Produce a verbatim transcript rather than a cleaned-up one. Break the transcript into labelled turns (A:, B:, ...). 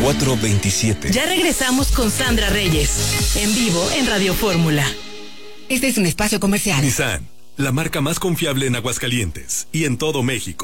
A: cuatro veintisiete.
B: Ya regresamos con Sandra Reyes, en vivo en Radio Fórmula.
C: Este es un espacio comercial.
D: Nissan, la marca más confiable en Aguascalientes y en todo México.